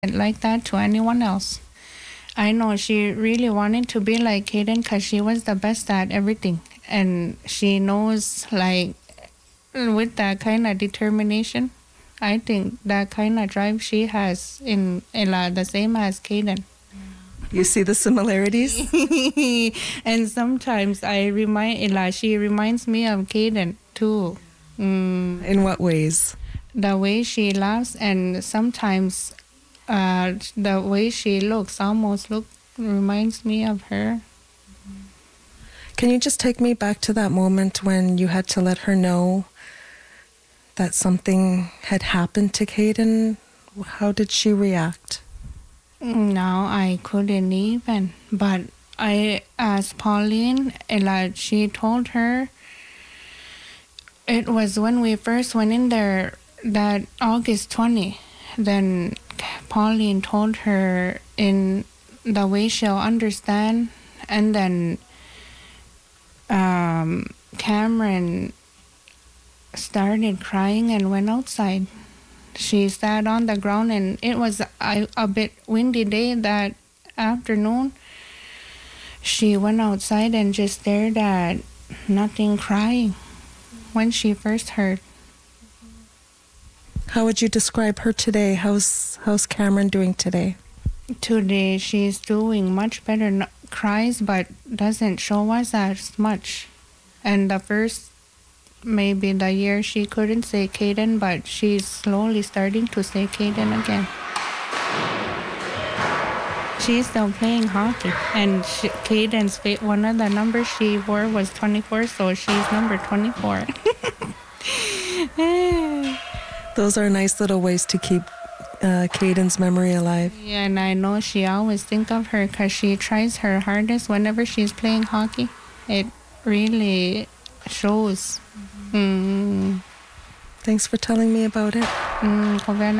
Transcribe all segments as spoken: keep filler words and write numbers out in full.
like that to anyone else. I know she really wanted to be like Kaden because she was the best at everything. And she knows, like, with that kind of determination, I think that kind of drive she has in Ella, the same as Kaden. You see the similarities? And sometimes I remind Ella, she reminds me of Kaden too. Mm. In what ways? The way she laughs, and sometimes uh, the way she looks almost look reminds me of her. Can you just take me back to that moment when you had to let her know that something had happened to Kaden? How did she react? No, I couldn't even. But I asked Pauline, and like she told her, it was when we first went in there, that August twentieth. Then Pauline told her in the way she'll understand. And then um, Cameron started crying and went outside. She sat on the ground, and it was a, a bit windy day that afternoon. She went outside and just stared at nothing, crying when she first heard. How would you describe her today? How's how's Cameron doing today? Today she's doing much better. No, cries, but doesn't show us as much. And the first maybe the year she couldn't say Kaden, but she's slowly starting to say Kaden again. She's still playing hockey, and she, Kaden's one of the numbers she wore was twenty-four, so she's number twenty-four. Those are nice little ways to keep uh, Kaden's memory alive. Yeah, and I know she always think of her because she tries her hardest whenever she's playing hockey. It really shows. Mm. Thanks for telling me about it. Mm,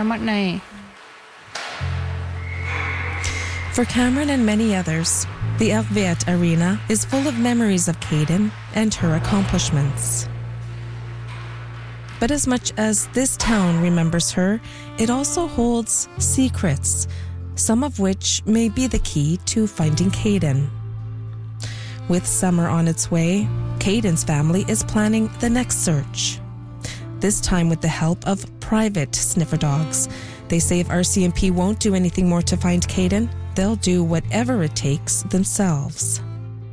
For Cameron and many others, the Herviet Arena is full of memories of Kaden and her accomplishments. But as much as this town remembers her, it also holds secrets, some of which may be the key to finding Kaden. With summer on its way, Kaden's family is planning the next search. This time with the help of private sniffer dogs. They say if R C M P won't do anything more to find Kaden, they'll do whatever it takes themselves.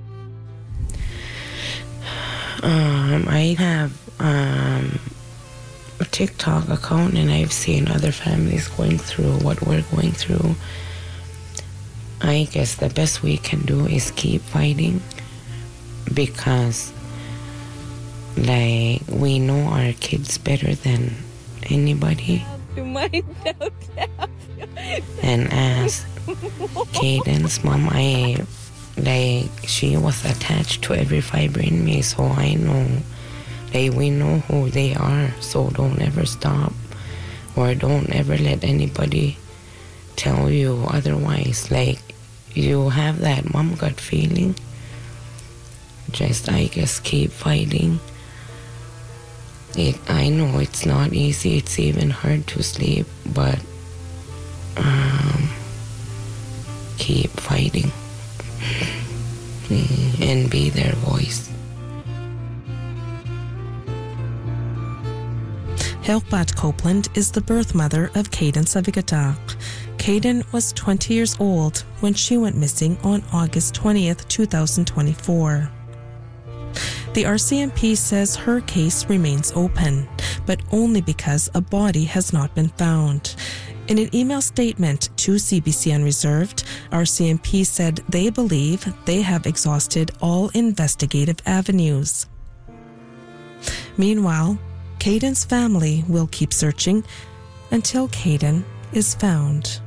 Um, I have um, a TikTok account, and I've seen other families going through what we're going through. I guess the best we can do is keep fighting, because like we know our kids better than anybody. And as Kaden's mom, I like she was attached to every fiber in me, so I know like we know who they are. So don't ever stop, or don't ever let anybody tell you otherwise. Like you have that mom gut feeling. Just I guess keep fighting. It, I know it's not easy, it's even hard to sleep, but um, keep fighting and be their voice. Herpat Copeland is the birth mother of Kaden Savigatak. Kaden was twenty years old when she went missing on August twentieth, twenty twenty-four. The R C M P says her case remains open, but only because a body has not been found. In an email statement to C B C Unreserved, R C M P said they believe they have exhausted all investigative avenues. Meanwhile, Kaden's family will keep searching until Kaden is found.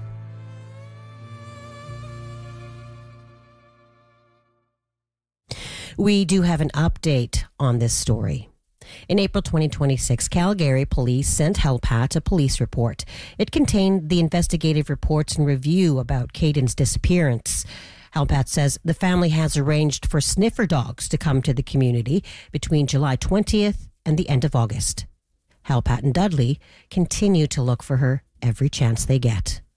We do have an update on this story. In April twenty twenty-six, Calgary police sent Herpat a police report. It contained the investigative reports and review about Kaden's disappearance. Herpat says the family has arranged for sniffer dogs to come to the community between July twentieth and the end of August. Herpat and Dudley continue to look for her every chance they get.